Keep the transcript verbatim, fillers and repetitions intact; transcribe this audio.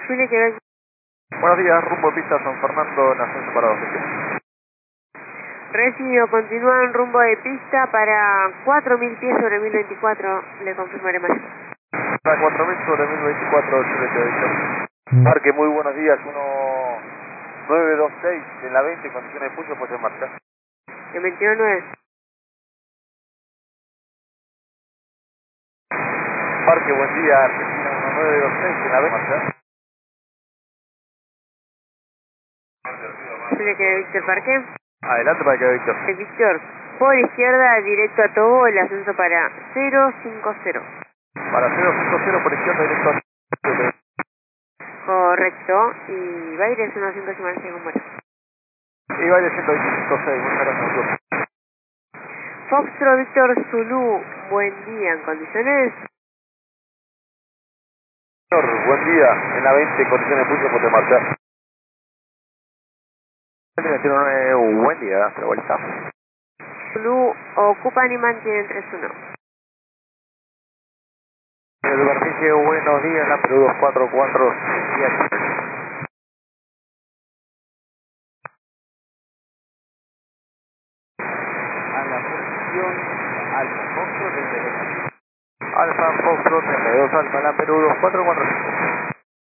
Chile, Quebec. Buenos días, rumbo pista San Fernando, en ascenso para dos. Recibido, continúa en rumbo de pista para cuatro mil pies sobre mil veinticuatro, le confirmaré más. Para cuatro mil sobre mil veinticuatro, Chile, Quebec. Parque, muy buenos días, uno nueve dos seis en la veinte, condiciones de pulso, pues en marcha. En veintiuno nueve. Parque, buen día, Argentina uno nueve dos seis en la veinte, marcha. Chile, Quebec, Víctor Parque. Adelante para que Víctor. El Víctor, por izquierda, directo a Tobo, el ascenso para cero cinco cero. Para cero cinco cero por izquierda, directo a... Correcto, y va a dirección a cinco decimal según muere. Y va de ciento veinticinco seis, muchas gracias. Foxtrot Víctor Zulu, buen día, ¿en condiciones? Señor, buen día, en la veinte, condiciones de pulso, pues en marcha. veintiuno nueve, buen día, pero vuelta. Zulu, ocupan y mantienen tres uno. Superficie, buenos días, la Perú dos cuatro cuatro siete. A la posición Alfa Foxtrot treinta y dos. Alfa Foxtrot treinta y dos, Alfa, la Perú dos cuatro cuatro cinco.